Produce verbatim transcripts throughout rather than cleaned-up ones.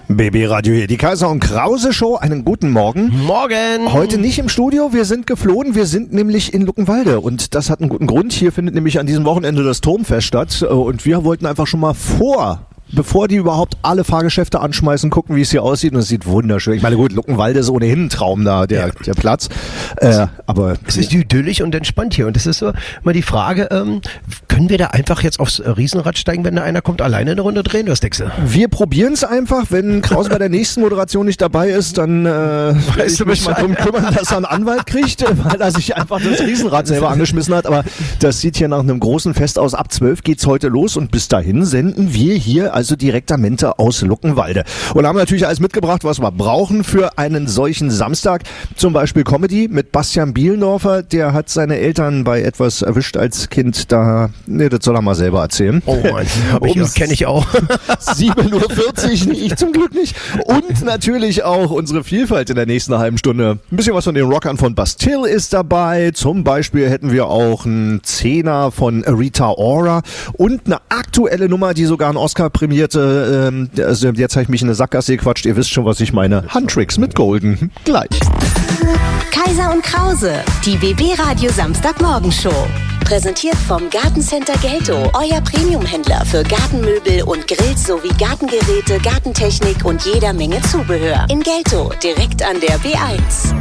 B B Radio hier, die Kaiser und Krause Show. Einen guten Morgen. Morgen. Heute nicht im Studio, wir sind geflohen, wir sind nämlich in Luckenwalde und das hat einen guten Grund. Hier findet nämlich an diesem Wochenende das Turmfest statt und wir wollten einfach schon mal vor... bevor die überhaupt alle Fahrgeschäfte anschmeißen, gucken, wie es hier aussieht. Und es sieht wunderschön. Ich meine, gut, Luckenwalde ist ohnehin ein Traum da, der, ja. der Platz. Äh, aber es ist idyllisch und entspannt hier. Und das ist so mal die Frage, ähm, können wir da einfach jetzt aufs Riesenrad steigen, wenn da einer kommt, alleine eine Runde drehen? Was denkst du? Wir probieren es einfach. Wenn Krause bei der nächsten Moderation nicht dabei ist, dann äh, weißt ich mich mal drum kümmern, dass er einen Anwalt kriegt, weil er sich einfach das Riesenrad selber angeschmissen hat. Aber das sieht hier nach einem großen Fest aus. Ab zwölf geht's heute los und bis dahin senden wir hier also direktamente aus Luckenwalde. Und haben natürlich alles mitgebracht, was wir brauchen für einen solchen Samstag. Zum Beispiel Comedy mit Bastian Bielendorfer. Der hat seine Eltern bei etwas erwischt als Kind. Da, nee, das soll er mal selber erzählen. Oh Mann, hab ich, um, kenne ich auch. sieben Uhr vierzig, nee, ich zum Glück nicht. Und natürlich auch unsere Vielfalt in der nächsten halben Stunde. Ein bisschen was von den Rockern von Bastille ist dabei. Zum Beispiel hätten wir auch einen Zehner von Rita Ora und eine aktuelle Nummer, die sogar einen Oscar prämierte. Also jetzt habe ich mich in eine Sackgasse gequatscht. Ihr wisst schon, was ich meine. Handtricks mit Golden. Gleich. Kaiser und Krause, die B B Radio Samstagmorgenshow. Präsentiert vom Gartencenter Gelto, euer Premium-Händler für Gartenmöbel und Grills sowie Gartengeräte, Gartentechnik und jeder Menge Zubehör. In Gelto, direkt an der B eins.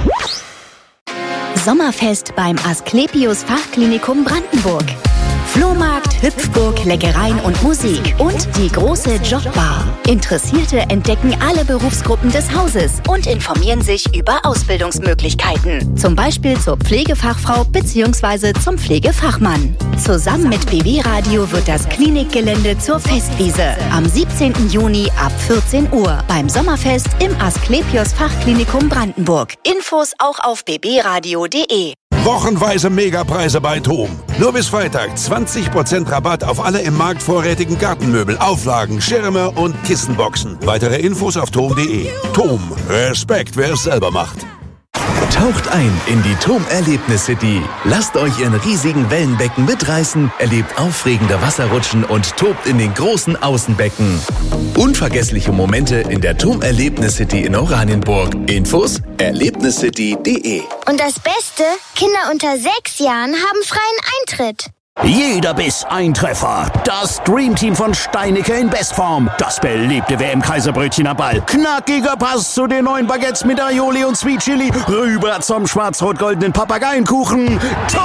Sommerfest beim Asklepios Fachklinikum Brandenburg. Flohmarkt, Hüpfburg, Leckereien und Musik und die große Jobbar. Interessierte entdecken alle Berufsgruppen des Hauses und informieren sich über Ausbildungsmöglichkeiten. Zum Beispiel zur Pflegefachfrau bzw. zum Pflegefachmann. Zusammen mit B B Radio wird das Klinikgelände zur Festwiese. Am siebzehnten Juni ab vierzehn Uhr beim Sommerfest im Asklepios Fachklinikum Brandenburg. Infos auch auf b b radio punkt d e. Wochenweise Megapreise bei TOM. Nur bis Freitag zwanzig Prozent Rabatt auf alle im Markt vorrätigen Gartenmöbel, Auflagen, Schirme und Kissenboxen. Weitere Infos auf tom punkt d e. TOM. Respekt, wer es selber macht. Taucht ein in die TOM Erlebnis City. Lasst euch in riesigen Wellenbecken mitreißen, erlebt aufregende Wasserrutschen und tobt in den großen Außenbecken. Unvergessliche Momente in der TOM Erlebnis City in Oranienburg. Infos erlebniscity punkt d e. Und das Beste, Kinder unter sechs Jahren haben freien Eintritt. Jeder Biss ein Treffer. Das Dreamteam von Steinicke in Bestform. Das beliebte W M-Kaiserbrötchen am Ball. Knackiger Pass zu den neuen Baguettes mit Aioli und Sweet Chili. Rüber zum schwarz-rot-goldenen Papageienkuchen.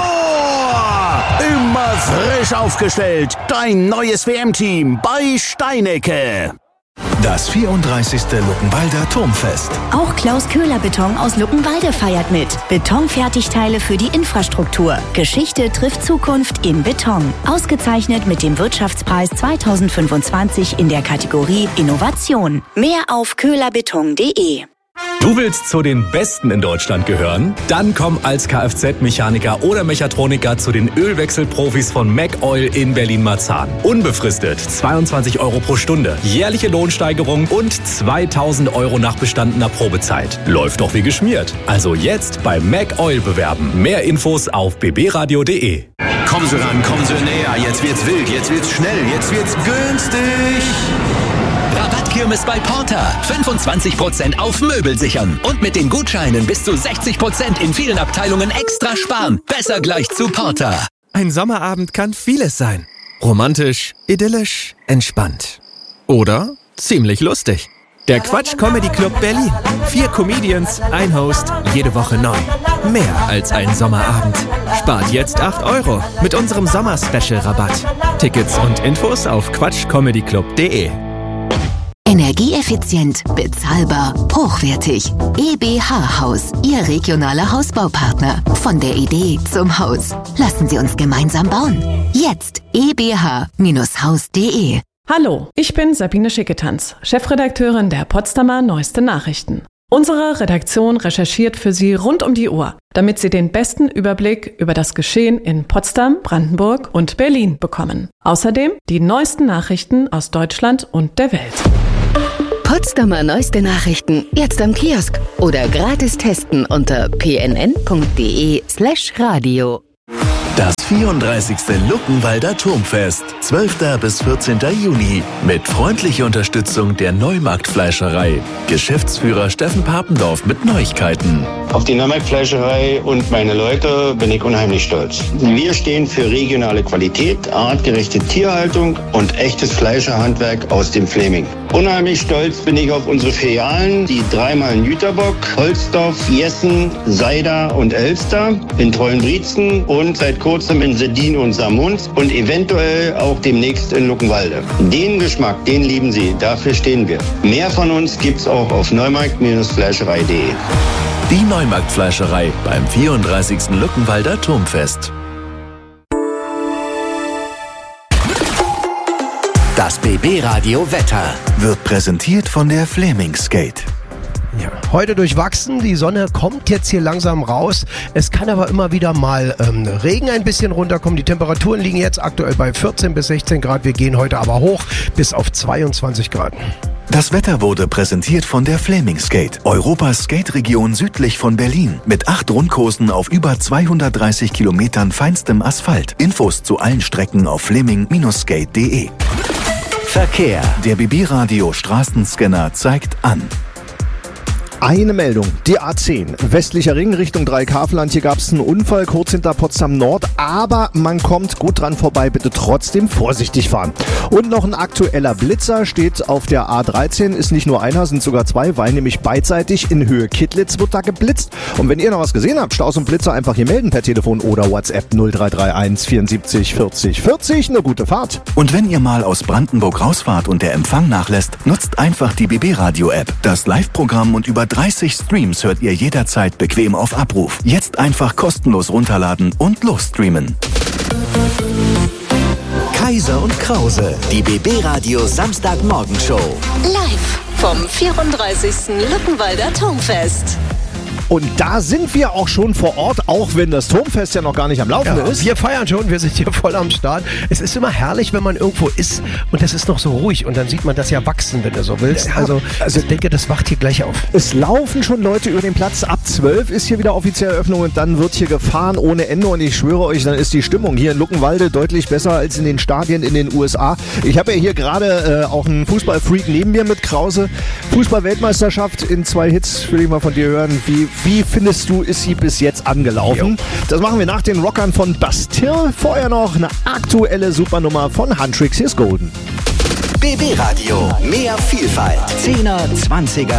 Tor! Immer frisch aufgestellt. Dein neues W M-Team bei Steinicke. Das vierunddreißigste Luckenwalder Turmfest. Auch Klaus Köhler Beton aus Luckenwalde feiert mit. Betonfertigteile für die Infrastruktur. Geschichte trifft Zukunft in Beton. Ausgezeichnet mit dem Wirtschaftspreis zweitausendfünfundzwanzig in der Kategorie Innovation. Mehr auf köhlerbeton punkt d e. Du willst zu den Besten in Deutschland gehören? Dann komm als Kfz-Mechaniker oder Mechatroniker zu den Ölwechselprofis von MacOil in Berlin-Marzahn. Unbefristet zweiundzwanzig Euro pro Stunde, jährliche Lohnsteigerung und zweitausend Euro nach bestandener Probezeit. Läuft doch wie geschmiert. Also jetzt bei MacOil bewerben. Mehr Infos auf b b radio punkt d e. Kommen Sie ran, kommen Sie näher. Jetzt wird's wild, jetzt wird's schnell, jetzt wird's günstig. Rabattkirmes bei Porter. fünfundzwanzig Prozent auf Möbel sichern. Und mit den Gutscheinen bis zu sechzig Prozent in vielen Abteilungen extra sparen. Besser gleich zu Porter. Ein Sommerabend kann vieles sein. Romantisch, idyllisch, entspannt. Oder ziemlich lustig. Der Quatsch Comedy Club Berlin. Vier Comedians, ein Host, jede Woche neu. Mehr als ein Sommerabend. Spart jetzt acht Euro mit unserem Sommer-Special-Rabatt. Tickets und Infos auf quatsch comedy club punkt d e. Energieeffizient, bezahlbar, hochwertig. E B H Haus, Ihr regionaler Hausbaupartner. Von der Idee zum Haus. Lassen Sie uns gemeinsam bauen. Jetzt e b h Haus punkt d e. Hallo, ich bin Sabine Schicketanz, Chefredakteurin der Potsdamer Neueste Nachrichten. Unsere Redaktion recherchiert für Sie rund um die Uhr, damit Sie den besten Überblick über das Geschehen in Potsdam, Brandenburg und Berlin bekommen. Außerdem die neuesten Nachrichten aus Deutschland und der Welt. Potsdamer Neueste Nachrichten jetzt am Kiosk oder gratis testen unter p n n punkt d e slash radio. Das vierunddreißigste Luckenwalder Turmfest, zwölfter bis vierzehnter Juni, mit freundlicher Unterstützung der Neumarktfleischerei. Geschäftsführer Steffen Papendorf mit Neuigkeiten. Auf die Neumarktfleischerei und meine Leute bin ich unheimlich stolz. Wir stehen für regionale Qualität, artgerechte Tierhaltung und echtes Fleischerhandwerk aus dem Fläming. Unheimlich stolz bin ich auf unsere Filialen, die dreimal in Jüterbock, Holzdorf, Jessen, Seida und Elster, in Treuenbrietzen und seit kurzem in Seddin und Samund und eventuell auch demnächst in Luckenwalde. Den Geschmack, den lieben Sie, dafür stehen wir. Mehr von uns gibt's auch auf neumarkt Fleischerei punkt de. Die Neumarktfleischerei beim vierunddreißigsten Luckenwalder Turmfest. Das B B-Radio Wetter wird präsentiert von der Fläming-Skate. Ja, heute durchwachsen, die Sonne kommt jetzt hier langsam raus. Es kann aber immer wieder mal ähm, Regen ein bisschen runterkommen. Die Temperaturen liegen jetzt aktuell bei vierzehn bis sechzehn Grad. Wir gehen heute aber hoch bis auf zweiundzwanzig Grad. Das Wetter wurde präsentiert von der Fläming Skate, Europas Skate-Region südlich von Berlin. Mit acht Rundkursen auf über zweihundertdreißig Kilometern feinstem Asphalt. Infos zu allen Strecken auf fläming Skate punkt de. Verkehr. Der B B-Radio Straßenscanner zeigt an. Eine Meldung, die A zehn, westlicher Ring Richtung Dreieckhavelland. Hier gab es einen Unfall kurz hinter Potsdam Nord, aber man kommt gut dran vorbei, bitte trotzdem vorsichtig fahren. Und noch ein aktueller Blitzer steht auf der A dreizehn, ist nicht nur einer, sind sogar zwei, weil nämlich beidseitig in Höhe Kittlitz wird da geblitzt. Und wenn ihr noch was gesehen habt, Staus und Blitzer einfach hier melden per Telefon oder WhatsApp null drei drei eins vierundsiebzig vierzig vierzig. Eine gute Fahrt. Und wenn ihr mal aus Brandenburg rausfahrt und der Empfang nachlässt, nutzt einfach die B B-Radio-App. Das Live-Programm und über dreißig Streams hört ihr jederzeit bequem auf Abruf. Jetzt einfach kostenlos runterladen und losstreamen. Kaiser und Krause, die B B-Radio Samstagmorgenshow. Live vom vierunddreißigsten Luckenwalder Turmfest. Und da sind wir auch schon vor Ort, auch wenn das Turmfest ja noch gar nicht am Laufen ja, ist. Wir feiern schon, wir sind hier voll am Start. Es ist immer herrlich, wenn man irgendwo ist und es ist noch so ruhig und dann sieht man das ja wachsen, wenn du so willst. Ja, also, also ich denke, das wacht hier gleich auf. Es laufen schon Leute über den Platz. Ab zwölf ist hier wieder offizielle Eröffnung und dann wird hier gefahren ohne Ende. Und ich schwöre euch, dann ist die Stimmung hier in Luckenwalde deutlich besser als in den Stadien in den U S A. Ich habe ja hier gerade äh, auch einen Fußballfreak neben mir mit Krause. Fußball-Weltmeisterschaft in zwei Hits, will ich mal von dir hören. Wie Wie findest du, ist sie bis jetzt angelaufen? Jo. Das machen wir nach den Rockern von Bastille. Vorher noch eine aktuelle Supernummer von Huntrix. Here's Golden. B B-Radio, mehr Vielfalt. Zehner, Zwanziger